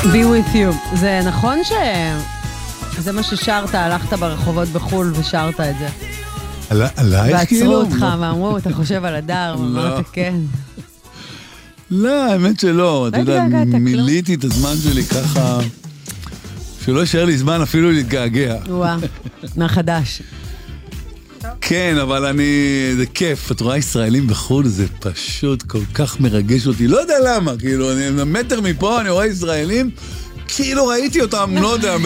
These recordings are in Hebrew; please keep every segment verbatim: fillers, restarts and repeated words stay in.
Be with you. זה נכון שזה מה ששרת, הלכת ברחובות בחול ושרת את זה. עלייך כאילו? ועצרו אותך ואמרו, אתה חושב על הדר, ואמרת כן. לא, האמת שלא. אתה יודע, מיליתי את הזמן שלי ככה, שלא יישאר לי זמן אפילו להתגעגע. וואו, מהחדש. כן, אבל אני, זה כיף, את רואה ישראלים בחו"ל, זה פשוט כל כך מרגש אותי, לא יודע למה, כאילו, אני מטר מפה, אני רואה ישראלים, כאילו ראיתי אותם, לא יודע,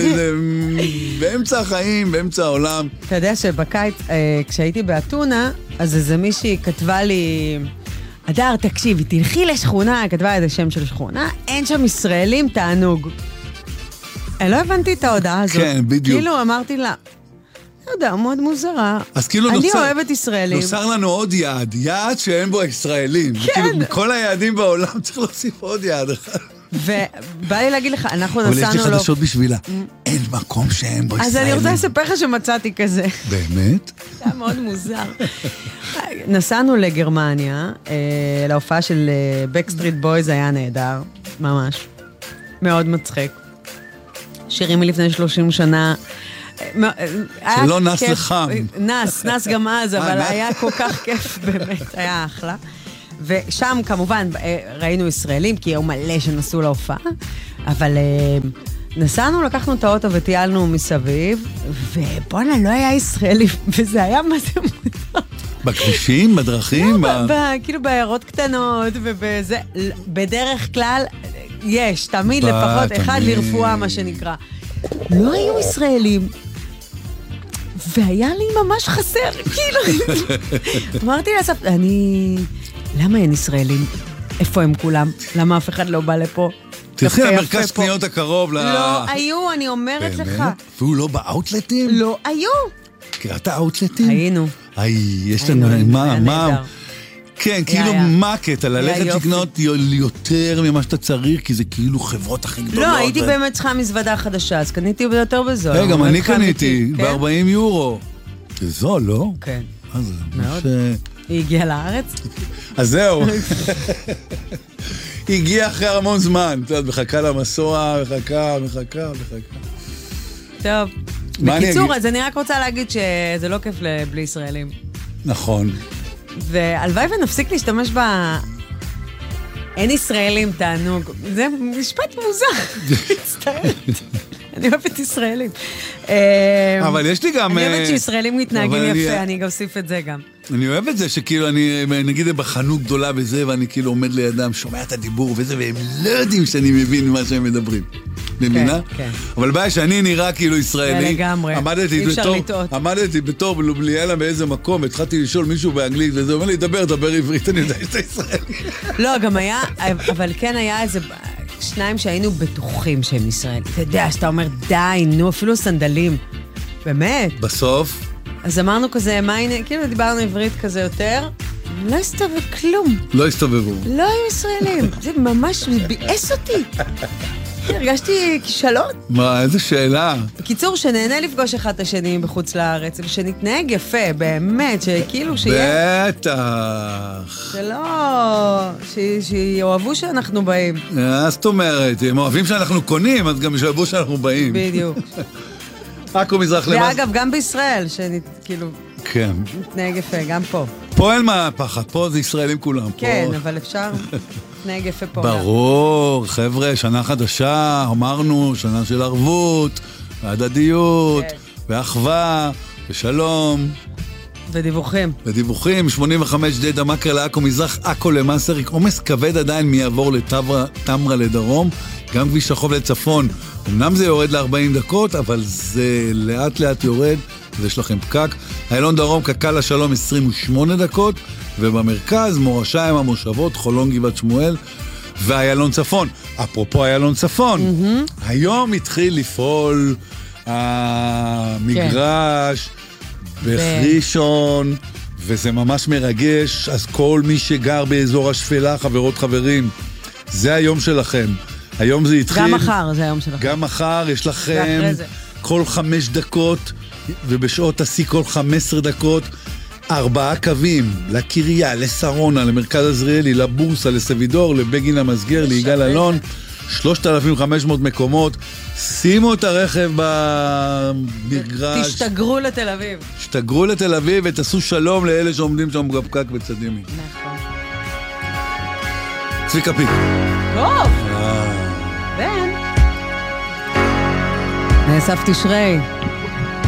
באמצע החיים, באמצע העולם. אתה יודע שבקיץ, כשהייתי באתונה, אז איזה מישהי כתבה לי, אדר, תקשיבי, תלכי לשכונה, כתבה איזה שם של שכונה, אין שם ישראלים, תענוג. אני לא הבנתי את ההודעה הזאת. כן, בדיוק. כאילו אמרתי לה, לא יודע, מאוד מוזרה. אז כאילו אני נוצר, אוהבת ישראלים. נוצר לנו עוד יעד, יעד שאין בו ישראלים. כן. כאילו, מכל היעדים בעולם צריך להוסיף עוד יעד אחד. ובא לי להגיד לך, אנחנו נסענו לו... אבל יש לי חדשות בשבילה. אין מקום שאין בו ישראלים. אז אני רוצה לספר לך שמצאתי כזה. באמת? זה היה מאוד מוזר. נסענו לגרמניה, להופעה של Backstreet Boys, היה נהדר, ממש. מאוד מצחיק. שירים מלפני שלושים שנה... שלא נס לחם. נס, נס גם אז, אבל היה כל כך כיף, באמת, היה אחלה. ושם כמובן ראינו ישראלים, כי היו מלא שנסעו להופעה, אבל נסענו, לקחנו את האוטו וטיילנו מסביב, ובואנה, לא היה ישראלים, וזה היה מה זה מוזר. בכבישים, בדרכים? כאילו בעיירות קטנות, ובזה, בדרך כלל יש, תמיד לפחות אחד לרפואה, מה שנקרא. לא היו ישראלים, והיה לי ממש חסר, כאילו. אמרתי לסף, אני... למה אין ישראלים? איפה הם כולם? למה אף אחד לא בא לפה? תלכי למרכז קניות הקרוב. לא היו, אני אומרת לך. והוא לא באוטלטים? לא היו. קראת האוטלטים? היינו. היי, יש לנו... מה, מה... כן, כאילו מקט, על ללכת לקנות יותר ממה שאתה צריך, כי זה כאילו חברות הכי גדולות. לא, הייתי באמת צריכה מזוודה חדשה, אז קניתי יותר בזול. רגע, גם אני קניתי, ב-ארבעים יורו. זה זול, לא? כן. אז מאוד. היא הגיעה לארץ? אז זהו. היא הגיעה אחרי המון זמן, אתה יודע, מחכה למסוע, מחכה, מחכה, מחכה. טוב. בקיצור, אז אני רק רוצה להגיד שזה לא כיף בלי ישראלים. נכון. והלוואי ונפסיק להשתמש ב... אין ישראלים, תענוג. זה משפט מוזר. מצטערת. אני אוהבת ישראלים. אבל יש לי גם... אני אוהבת שישראלים מתנהגים יפה, אני אוסיף את זה גם. אני אוהב את זה שכאילו אני, נגיד בחנות גדולה וזה, ואני כאילו עומד לידם, שומע את הדיבור וזה, והם לא יודעים שאני מבין מה שהם מדברים. מבינה? כן. אבל בעיה שאני נראה כאילו ישראלי. לגמרי. אי אפשר לטעות. עמדתי בתור בליאלה באיזה מקום, התחלתי לשאול מישהו באנגלית, וזה אומר לי, דבר, דבר עברית, אני יודע שאתה ישראלי. לא, גם היה, אבל כן היה איזה... שניים שהיינו בטוחים שהם ישראלים. אתה יודע, שאתה אומר, די, נו, אפילו סנדלים. באמת. בסוף? אז אמרנו כזה, מה הנה, כאילו דיברנו עברית כזה יותר, לא הסתובב כלום. לא הסתובבו. לא היו ישראלים. זה ממש ביאס אותי. הרגשתי כישלון. מה, איזה שאלה. בקיצור, שנהנה לפגוש אחד את השני בחוץ לארץ, ושנתנהג יפה, באמת, שכאילו שיהיה... בטח. שלא, שיאהבו שאנחנו באים. זאת אומרת, הם אוהבים שאנחנו קונים, אז גם שיאהבו שאנחנו באים. בדיוק. עכו מזרח למס... ואגב, גם בישראל, שכאילו... כן. נתנהג יפה, גם פה. פה אין מה פחד, פה זה ישראלים כולם. כן, אבל אפשר... נתנהג יפה פה. ברור, חבר'ה, שנה חדשה, אמרנו, שנה של ערבות, הדדיות, ואחווה, ושלום. ודיווחים. ודיווחים, שמונים וחמש דדה מקר לעכו מזרח, עכו למסריק, עומס כבד עדיין מיעבור לתמרה לדרום, גם כביש החוף לצפון. אמנם זה יורד ל-ארבעים דקות, אבל זה לאט לאט יורד, ויש לכם פקק. איילון דרום, קק"ל השלום עשרים ושמונה דקות, ובמרכז מורשיים המושבות, חולון גבעת שמואל, ואיילון צפון. אפרופו איילון צפון, mm-hmm. היום התחיל לפעול המגרש כן. בחרישון, וזה ממש מרגש, אז כל מי שגר באזור השפלה, חברות חברים, זה היום שלכם. היום זה התחיל. גם מחר זה היום שלכם. גם מחר יש לכם כל חמש דקות, ובשעות השיא כל חמש עשרה דקות, ארבעה קווים, לקריה, לסרונה, למרכז עזריאלי, לבורסה, לסבידור, לבגין המסגר, ליגאל אלון, שלושת אלפים וחמש מאות מקומות, שימו את הרכב במגרש. תשתגרו לתל אביב. תשתגרו לתל אביב ותעשו שלום לאלה שעומדים שם בפקק בצד ימין. נכון. צביקה פיק. טוב. בן. נאסף תשרי.